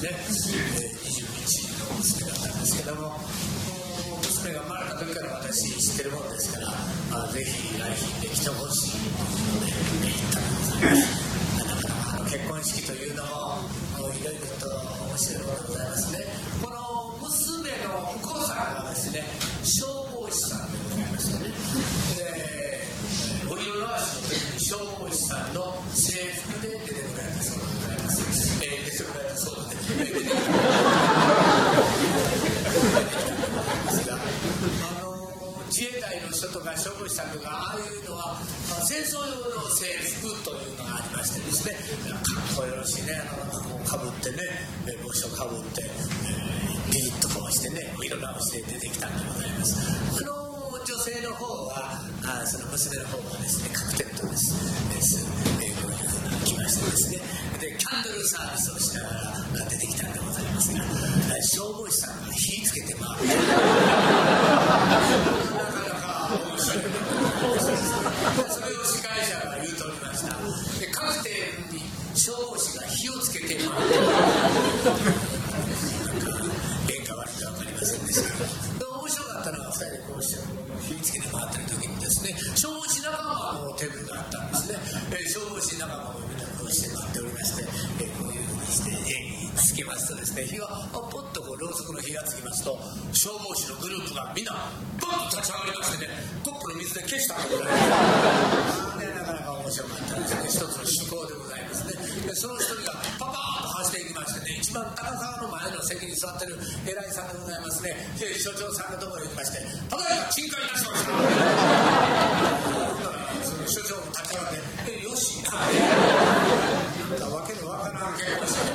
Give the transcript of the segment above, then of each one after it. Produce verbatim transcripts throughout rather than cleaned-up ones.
ね、えー、にじゅういちの娘だったんですけども、娘が生まれた時から私知ってるもんですから、あぜひ来賓で来てほしいので言ったんでございます。なかなかあの結婚式というのもいろいろと面白いものでございますね。この娘のお子さんがですね、消防士さんでございましてね、でお色直しの時に消防士さんの制服で出てくれたそうでございます。えー、出てくれたそうで出てくれた自衛隊の人とか消防士さんとかああいうのは戦争用の制服というのがありましてですね、かっこよろしいね、あのこうかぶってね、帽子をかぶって、えー、ピリッとこうしてね、色直して出てきたんでございます。あの女性の方はあその娘の方はですね、カクテルとですです、えー、こういうふうに来ましてですね、でキャンドルサービスをしながら出てきたんでございますが、消防士さんが火つけて回ってなかなか面白いそれを司会者が言うとおりました。でカクテルに消防士が火をつけて回って縁が悪いか分かりませんでしたけど、面白かったのはふたりでこうして火つけて回ってる時にですね、消防士仲間のテーブルがあったんですね。えー、消防士仲間もみんなこうして待っておりまして、えー、こういうふうにして縁につきますとですね、火がポッとこうろうそくの火がつきますと、消防士のグループがみんなポッと立ち上がりましてね、コップの水で消したんでございますね。なかなか面白かったですね。一つの趣向でございますね。でその一人がパパーッと走っていきましてね、一番高さの前の席に座ってる偉いさんでございますね。で所長さんのところに行きまして、ただいま鎮火いたしましたその所長も立ち上がって、えよしなんかわけのわからん結婚式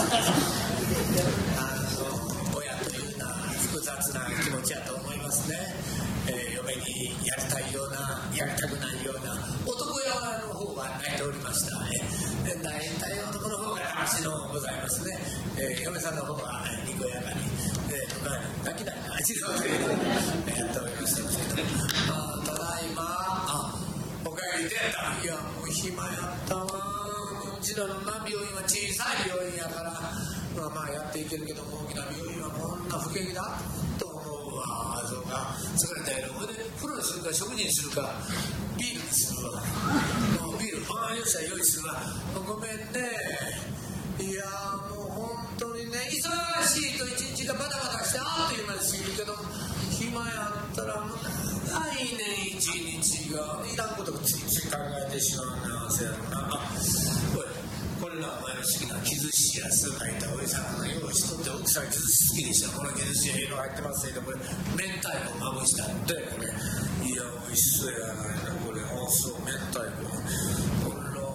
あの親というのは複雑な気持ちやと思いますね。えー、嫁にやりたいようなやりたくないような、男側の方は泣いておりましたね。で泣いたい男の方が足のございますね。えー、嫁さんの方はにこやかに、えー、泣きないな味のというのをやっておりましたけど、あただいまあお帰り出た、いやもう暇やったわ、うちの病院は小さい病院やから、まあまあやっていけるけども、大きな病院はこんな不景気だと思うわ。そうか、疲れたやろ。ほんで風呂にするか食事にするかビールにするわ。もうビール、ああよっしゃ用意するわ。ごめんね。いやもう本当にね、忙しいと一日がバタバタしてあっという間に過ぎるけど、暇やったらもう長いね一日が、いらんことをついつい考えてしまうな。せやろな。あこれこれがお前の好きな木寿司や酢がいたおじさんが用意しとって、奥さん木寿司好きでした。この木寿司色入ってますけど、これ明太子まぶしたんで、これいや美味しそうやないなこれ。あそう明太子これの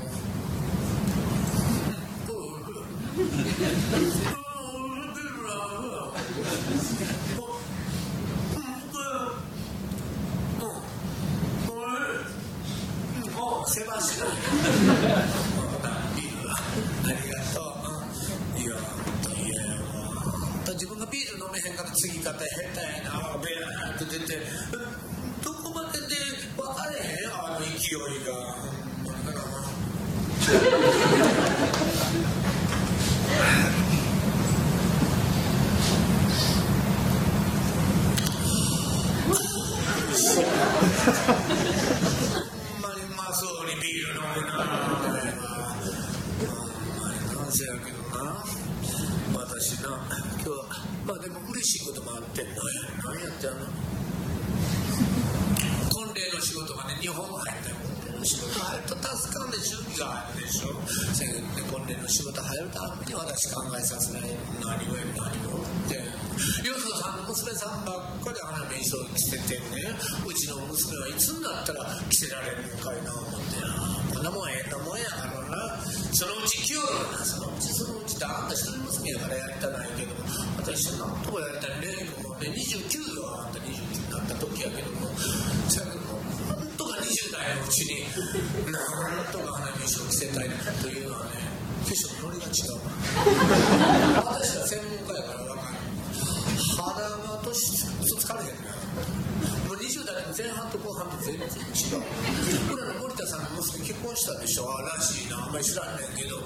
せましないビールはありがとう。いや本当に嫌やわ。自分がビール飲めへんから次方下手やな、ベラーって出てどこまでで分かれへん、あの勢いがほんまになそうにビール飲むなほんまになんせやけどな、私な今日はまあでも嬉しいこともあって、何や何やってあの婚礼の仕事がねにほん入ったよ。仕事入ると助かんで準備が入るでしょ。せやけどね、婚礼の仕事入るために私考えさせない、何をやる何をってよそさんの娘さんばっかり花見衣装着ててね、うちの娘はいつになったら着せられるのかいな思ってな。こんなもんええと思うんやからな。そのうち来よるな、そのうちそのうちってあんた一人娘やからやりたないけども、私なんとかやりたいね。もうねにじゅうきゅうよ、あんたにじゅうきゅうになった時やけども、そやけどもなんとかにじゅう代のうちになんとか花見衣装着せたいというのはね、化粧のノリが違うわ私は専門家やから分かる。肌が年嘘つかれへんのや。もうにじゅう代の前半と後半と全然違う。これの森田さんの娘結婚したでしょ。らしいな、あんまり知らんねんけど